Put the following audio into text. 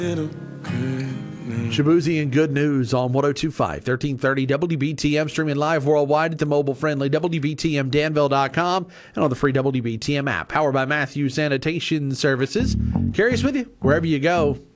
Shabuzi and Good News on 102.5, 1330 WBTM, streaming live worldwide at the mobile-friendly WBTMDanville.com and on the free WBTM app, powered by Matthews Sanitation Services. Carry us with you wherever you go.